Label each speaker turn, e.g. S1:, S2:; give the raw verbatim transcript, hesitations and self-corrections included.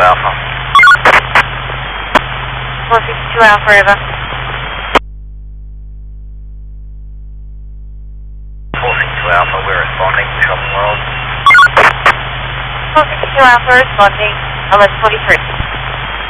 S1: Alpha.
S2: four sixty-two Alpha, over.
S1: four sixty-two Alpha, we're responding, Shopping World.
S2: four sixty-two Alpha, responding, eleven forty-three.